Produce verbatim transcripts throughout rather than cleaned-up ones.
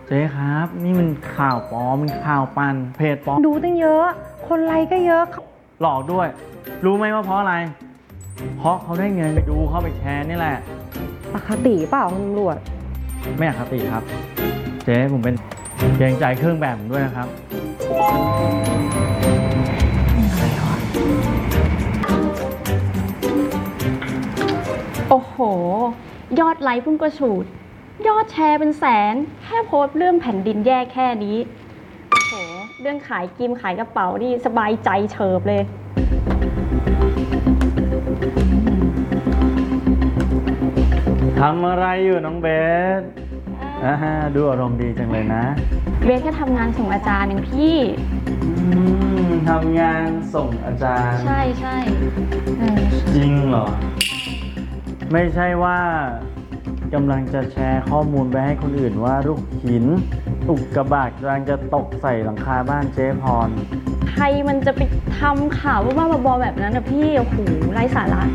เจ๊ครับนี่มันข่าวปลอมมันข่าวปั่นเพจปลอมดูตั้งเยอะคนไลค์ก็เยอะหลอกด้วยรู้ไหมว่าเพราะอะไรเพราะเขาได้เงินไปดูเข้าไปแชร์นี่แหละอคติเปล่าคุณตำรวจไม่อคติครับเจ๊ผมเป็นเกรงใจเครื่องแบบด้วยนะครับโอ้โหยอดไลค์พุ่งกระฉูดยอดแชร์เป็นแสนแค่โพสต์เรื่องแผ่นดินแยกแค่นี้โอ้โหเรื่องขายกิมขายกระเป๋านี่สบายใจเฉิบเลยทำอะไรอยู่น้องเบสอ่าดูอารมณ์ดีจังเลยนะเบสแค่ทำงานส่งอาจารย์เองพี่ทำงานส่งอาจารย์ใช่ใช่จริงเหรอไม่ใช่ว่ากำลังจะแชร์ข้อมูลไปให้คนอื่นว่าลูกหินอุกกาบาตกำลังจะตกใส่หลังคาบ้านเจ๊พรใครมันจะไปทำข่าวว่าบ้าบอแบบนั้นนะพี่โอ้โหไร้สาระ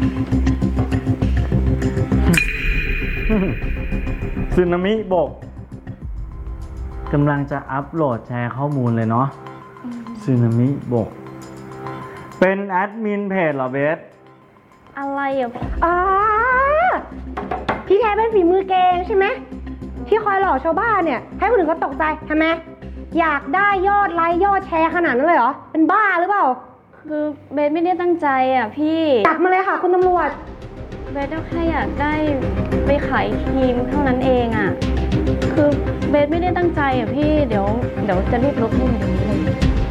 สึนามิบกกำลังจะอัปโหลดแชร์ข้อมูลเลยเนาะสึนามิบกเป็นแอดมินเพจเหรอเบสอะไรอ่ะพี่อ๋อพี่แท้เป็นฝีมือเกงใช่ไหมที่คอยหลอกชาวบ้านเนี่ยให้คนอื่นเขาตกใจทำไมอยากได้ยอดไลค์ยอดแชร์ขนาดนั้นเลยเหรอเป็นบ้าหรือเปล่าคือเบสไม่ได้ตั้งใจอ่ะพี่จับมาเลยค่ะคุณตำรวจเบสก็แค่อยากได้ไปขายครีมเท่านั้นเองอ่ะคือเบสไม่ได้ตั้งใจอ่ะพี่เดี๋ยวเดี๋ยวจะรีบลบให้ในนี้เลย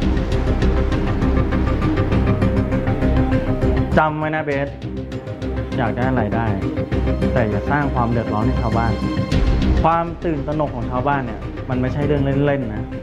จำไว้นะเบสอยากได้อะไรได้แต่อย่าสร้างความเดือดร้อนให้ชาวบ้านความตื่นตระหนกของชาวบ้านเนี่ยมันไม่ใช่เรื่องเล่นๆนะ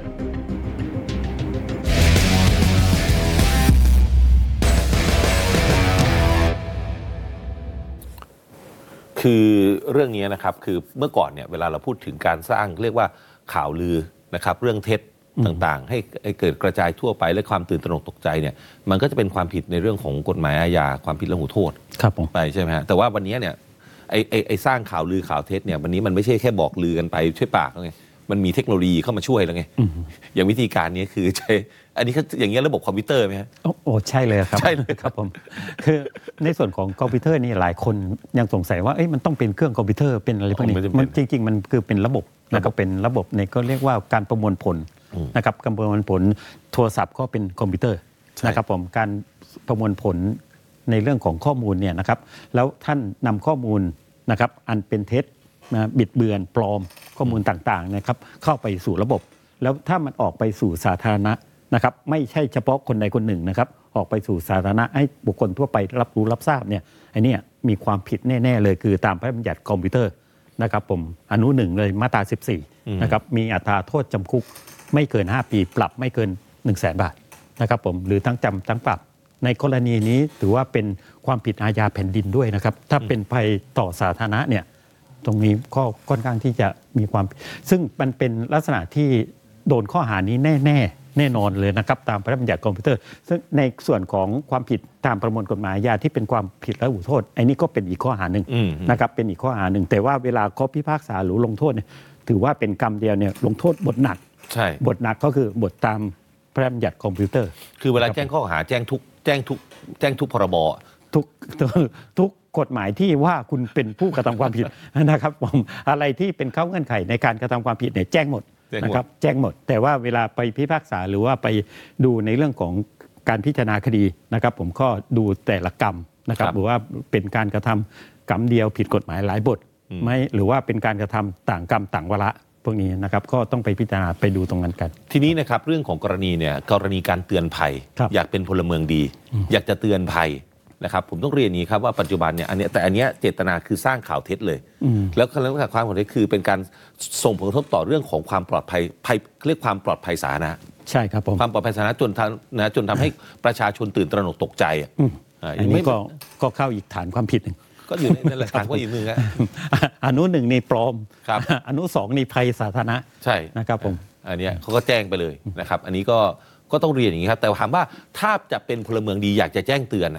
คือเรื่องนี้นะครับคือเมื่อก่อนเนี่ยเวลาเราพูดถึงการสร้างเรียกว่าข่าวลือนะครับเรื่องเท็จต่างๆให้เกิดกระจายทั่วไปและความตื่นตระหนกตกใจเนี่ยมันก็จะเป็นความผิดในเรื่องของกฎหมายอาญาความผิดละหูโทษไปใช่ไหมฮะแต่ว่าวันนี้เนี่ยไอ้ไอ้ไอ้สร้างข่าวลือข่าวเท็จเนี่ยวันนี้มันไม่ใช่แค่บอกลือกันไปช่วยปากแล้วไงมันมีเทคโนโลยีเข้ามาช่วยแล้วไงอย่างวิธีการนี้คือใช้อันนี้อย่างเงี้ยระบบคอมพิวเตอร์ไหมฮะโอ้ใช่เลยครับใช่เลยครับผมคือในส่วนของคอมพิวเตอร์นี่หลายคนยังสงสัยว่าเอ้ยมันต้องเป็นเครื่องคอมพิวเตอร์เป็นอะไรพวกนี้มันจริงๆมันคือเป็นระบบนะครับเป็นระบบในก็เรียกว่าการประมวลผลนะครับการประมวลผลโทรศัพท์ก็เป็นคอมพิวเตอร์นะครับผมการประมวลผลในเรื่องของข้อมูลเนี่ยนะครับแล้วท่านนำข้อมูลนะครับอันเป็นเท็จนะบิดเบือนปลอมข้อมูลต่างๆนะครับเข้าไปสู่ระบบแล้วถ้ามันออกไปสู่สาธารณะนะครับไม่ใช่เฉพาะคนใดคนหนึ่งนะครับออกไปสู่สาธารณะให้บุคคลทั่วไปรับรู้รับทราบเนี่ยไอ้นี่มีความผิดแน่ๆเลยคือตามพระราชบัญญัติคอมพิวเตอร์นะครับผมอนุหนึ่งเลยมาตราสิบสี่นะครับมีอัตราโทษจำคุกไม่เกินห้าปีปรับไม่เกิน หนึ่งแสน บาทนะครับผมหรือทั้งจำทั้งปรับในกรณีนี้ถือว่าเป็นความผิดอาญาแผ่นดินด้วยนะครับถ้าเป็นภัยต่อสาธารณะเนี่ยตรงนี้ก็ค่อนข้างที่จะมีความซึ่งมันเป็นลักษณะที่โดนข้อหานี้แน่ๆแน่นอนเลยนะครับตามพระราชบัญญัติคอมพิวเตอร์ซึ่งในส่วนของความผิดตามประมวลกฎหมายอาญาที่เป็นความผิดละหูโทษไอ้นี่ก็เป็นอีกข้อหาหนึ่งนะครับเป็นอีกข้อหาหนึ่งแต่ว่าเวลาข้อพิพากษาหรือลงโทษเนี่ยถือว่าเป็นกรรมเดียวเนี่ยลงโทษบทหนักใช่บทหนักก็คือบทตามพระราชบัญญัติคอมพิวเตอร์คือเวลาแจ้งข้อหาแจ้งทุกแจ้งทุกแจ้งทุกพรบทุกทุกกฎหมายที่ว่าคุณเป็นผู้กระทำความผิดนะครับผมอะไรที่เป็นเข้าเงื่อนไขในการกระทำความผิดเนี่ยแจ้งหมดนะครับแจ้งหมดแต่ว่าเวลาไปพิพากษาหรือว่าไปดูในเรื่องของการพิจารณาคดีนะครับผมก็ดูแต่ละกรรมนะครับหรือว่าเป็นการกระทำกรรมเดียวผิดกฎหมายหลายบทไหมหรือว่าเป็นการกระทำต่างกรรมต่างวาระพวกนี้นะครับก็ต้องไปพิจารณาไปดูตรงนั้นกันทีนี้นะครับเรื่องของกรณีเนี่ยกรณีการเตือนภัยอยากเป็นพลเมืองดีอยากจะเตือนภัยนะครับผมต้องเรียนนี้ครับว่าปัจจุบันเนี่ยอันนี้แต่อันนี้เจตนาคือสร้างข่าวเท็จเลยแล้วการรักษาความปลอดภัยคือเป็นการส่งผลกระทบต่อเรื่องของความปลอดภัยภัยเรียกความปลอดภัยสาธารณะใช่ครับผมความปลอดภัยสาธารณะจนทำนะจนทำให้ประชาชนตื่นตระหนกตกใจอันนี้ก็ก็เข้าอีกฐานความผิดหนึ่งก็อยู่ในหลักฐานว่าอีกหนึ่งอนุหนึ่งในปลอมอนุสองในภัยสาธารณะใช่นะครับผมอันนี้เขาก็แจ้งไปเลยนะครับอันนี้ก็ก็ต้องเรียนอย่างนี้ครับแต่ถามว่าถ้าจะเป็นพลเมืองดีอยากจะแจ้งเตือน